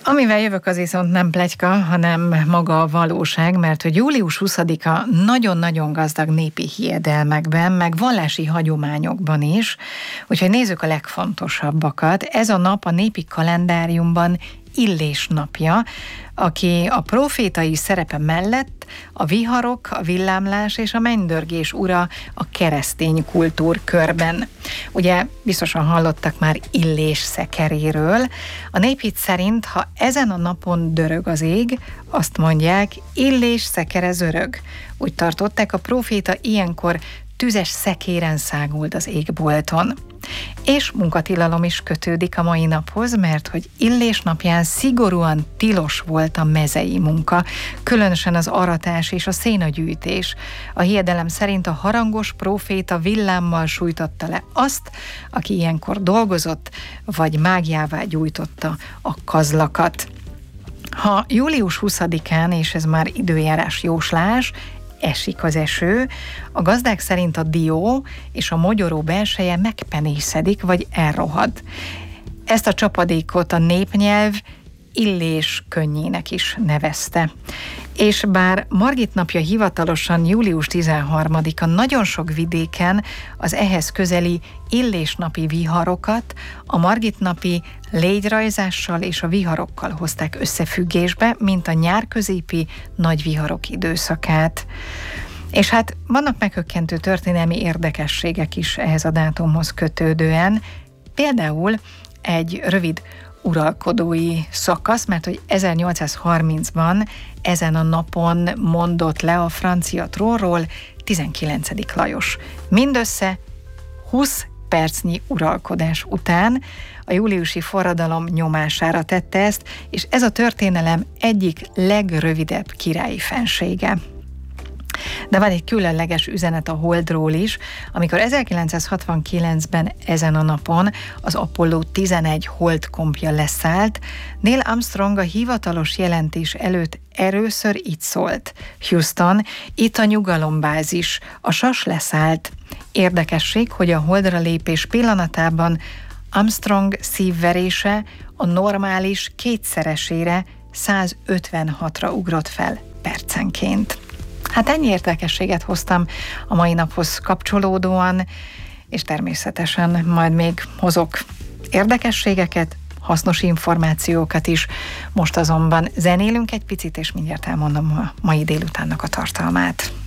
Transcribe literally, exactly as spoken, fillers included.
Amivel jövök, az viszont nem pletyka, hanem maga a valóság, mert hogy július huszadika nagyon-nagyon gazdag népi hiedelmekben, meg vallási hagyományokban is, úgyhogy nézzük a legfontosabbakat. Ez a nap a népi kalendáriumban Illés napja, aki a profétai szerepe mellett a viharok, a villámlás és a mennydörgés ura a keresztény kultúrkörben. Ugye biztosan hallottak már Illés szekeréről. A néphit szerint, ha ezen a napon dörög az ég, azt mondják, Illés szekere zörög. Úgy tartották, a proféta ilyenkor tüzes szekéren száguld az égbolton. És munkatilalom is kötődik a mai naphoz, mert hogy Illés napján szigorúan tilos volt a mezei munka, különösen az aratás és a szénagyűjtés. A hiedelem szerint a harangos próféta villámmal sújtotta le azt, aki ilyenkor dolgozott, vagy mágiává gyújtotta a kazlakat. Ha július huszadikán, és ez már időjárás jóslás, esik az eső, a gazdák szerint a dió és a mogyoró belseje megpenészedik, vagy elrohad. Ezt a csapadékot a népnyelv Illés könnyének is nevezte. És bár Margit napja hivatalosan július tizenharmadika, nagyon sok vidéken az ehhez közeli Illés napi viharokat a Margit napi légyrajzással és a viharokkal hozták összefüggésbe, mint a nyárközépi nagy viharok időszakát. És hát vannak meghökkentő történelmi érdekességek is ehhez a dátumhoz kötődően, például egy rövid uralkodói szakasz, mert hogy ezernyolcszázharmincban ezen a napon mondott le a francia trónról tizenkilencedik Lajos. Mindössze húsz percnyi uralkodás után a júliusi forradalom nyomására tette ezt, és ez a történelem egyik legrövidebb királyi fensége. De van egy különleges üzenet a Holdról is, amikor ezerkilencszázhatvankilencben ezen a napon az Apollo tizenegy holdkompja leszállt, Neil Armstrong a hivatalos jelentés előtt először így szólt: Houston, itt a nyugalombázis, a sas leszállt. Érdekesség, hogy a Holdra lépés pillanatában Armstrong szívverése a normális kétszeresére, százötvenhatra ugrott fel percenként. Hát ennyi érdekességet hoztam a mai naphoz kapcsolódóan, és természetesen majd még hozok érdekességeket, hasznos információkat is. Most azonban zenélünk egy picit, és mindjárt elmondom a mai délutánnak a tartalmát.